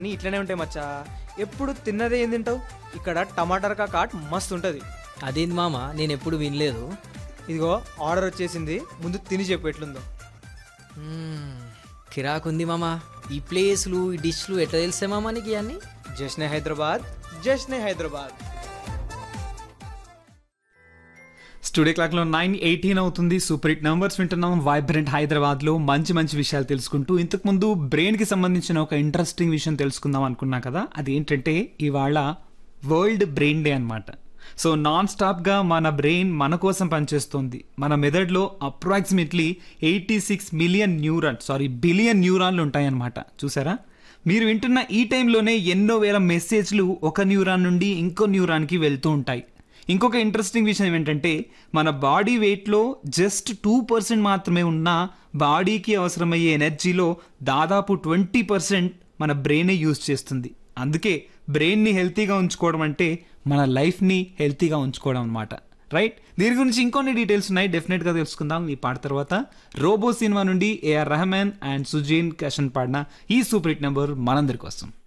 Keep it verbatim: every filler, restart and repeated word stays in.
నీ ఇట్లనే ఉంటాయి మచ్చా. ఎప్పుడు తిన్నదే ఏం తింటావు? ఇక్కడ టమాటర్ కాట్ మస్తు ఉంటుంది. అదేంది మామ, నేను ఎప్పుడు వినలేదు. ఇదిగో ఆర్డర్ వచ్చేసింది, ముందు తిని చెప్పు ఎట్లుందో. మ్మ్, కిరాకుంది మామ. ఈ ప్లేస్లు ఈ డిష్లు ఎట్లా తెలిసే మామ నీకు ఇవన్నీ? జశ్నే హైదరాబాద్, జశ్నే హైదరాబాద్. స్టూడియో క్లాక్లో నైన్ ఎయిటీన్ అవుతుంది. సూపర్ హిట్ నంబర్స్ వింటున్నాం వైబ్రెంట్ హైదరాబాద్లో. మంచి మంచి విషయాలు తెలుసుకుంటూ ఇంతకుముందు బ్రెయిన్కి సంబంధించిన ఒక ఇంట్రెస్టింగ్ విషయం తెలుసుకుందాం అనుకున్నా కదా. అదేంటంటే ఇవాళ వరల్డ్ బ్రెయిన్ డే అనమాట. సో నాన్ స్టాప్గా మన బ్రెయిన్ మన కోసం పనిచేస్తుంది. మన మెదడులో approximately eighty six million neuron sorry billion న్యూరాన్లు ఉంటాయన్నమాట. చూసారా? మీరు వింటున్న ఈ టైంలోనే ఎన్నో వేల మెసేజ్లు ఒక న్యూరాన్ నుండి ఇంకో న్యూరాన్కి వెళ్తూ ఉంటాయి. ఇంకొక ఇంట్రెస్టింగ్ విషయం ఏంటంటే మన బాడీ వెయిట్లో జస్ట్ టూ పర్సెంట్ మాత్రమే ఉన్న బాడీకి అవసరమయ్యే ఎనర్జీలో దాదాపు ట్వంటీ పర్సెంట్ మన బ్రెయినే యూజ్ చేస్తుంది. అందుకే బ్రెయిన్ని హెల్తీగా ఉంచుకోవడం అంటే మన లైఫ్ని హెల్తీగా ఉంచుకోవడం అనమాట. రైట్? దీని గురించి ఇంకొన్ని డీటెయిల్స్ ఉన్నాయి, డెఫినెట్గా తెలుసుకుందాం ఈ పాట తర్వాత. రోబో సినిమా నుండి ఏఆర్ రెహమాన్ అండ్ సుజీన్ కషన్ పాడిన ఈ సూపర్ హిట్ నెంబర్ మనందరి కోసం.